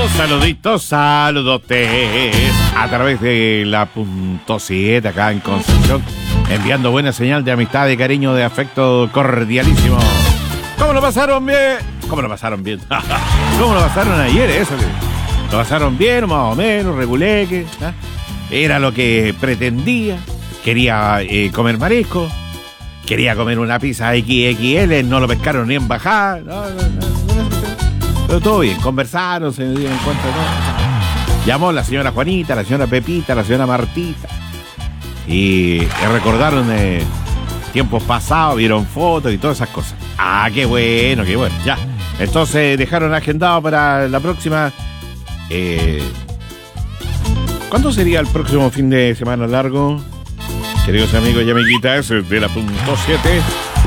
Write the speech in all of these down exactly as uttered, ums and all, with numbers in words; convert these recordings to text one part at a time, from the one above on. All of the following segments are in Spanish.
Saluditos, saluditos, saludotes. A través de la punto siete acá en Concepción. Enviando buena señal de amistad, de cariño, de afecto cordialísimo. ¿Cómo lo pasaron bien? ¿Cómo lo pasaron bien? ¿Cómo lo pasaron ayer? Eso que lo pasaron bien, más o menos, reguleque. ¿Ah? Era lo que pretendía. Quería eh, comer marisco. Quería comer una pizza equis equis ele. No lo pescaron ni en bajada. No, no, no, no, no. Pero todo bien. Conversaron, se dieron cuenta de todo. Llamó la señora Juanita, la señora Pepita, la señora Martita. Y, y recordaron eh, tiempos pasados, vieron fotos y todas esas cosas. Ah, qué bueno, qué bueno. Ya. Entonces dejaron agendado para la próxima. Eh, ¿Cuándo sería el próximo fin de semana largo? Queridos amigos y amiguitas de la punto siete.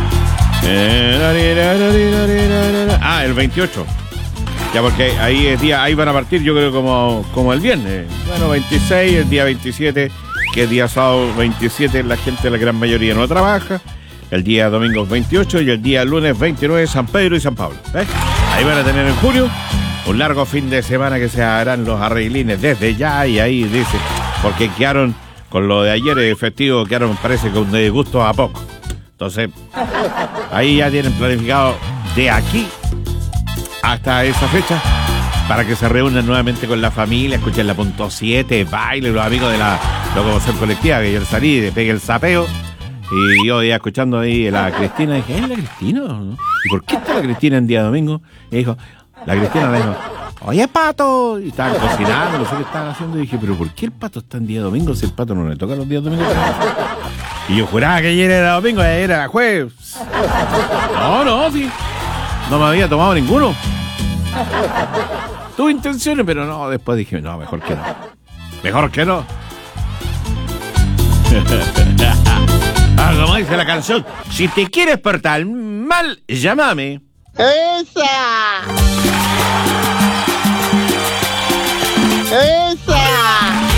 Ah, el veintiocho. Ya, porque ahí es día, ahí van a partir, yo creo, como, como el viernes. Bueno, veintiséis, el día veintisiete, que es día sábado veintisiete, la gente, la gran mayoría no trabaja. El día domingo veintiocho y el día lunes veintinueve, San Pedro y San Pablo. ¿Ves? Ahí van a tener en julio un largo fin de semana que se harán los arreglines desde ya, y ahí dice, porque quedaron, con lo de ayer el festivo, quedaron, parece, con de gusto a poco. Entonces, ahí ya tienen planificado de aquí hasta esa fecha para que se reúnan nuevamente con la familia, escuchen la punto siete, baile, los amigos de la locomoción colectiva, que yo salí, de pegue el sapeo. Y yo ya escuchando ahí a la Cristina, dije, ¿es la Cristina? ¿No? ¿Y por qué está la Cristina en día domingo? Y dijo, la Cristina le dijo, oye, Pato. Y estaban cocinando, no sé qué estaban haciendo. Y dije, ¿pero por qué el Pato está en día domingo si el Pato no le toca los días domingos? Y yo juraba que ayer era domingo, ayer era jueves. No, no, sí. No me había tomado ninguno. Tuve intenciones, pero no, después dije, no, mejor que no. Mejor que no. Ah, como dice la canción, si te quieres portar mal, llámame. ¡Esa!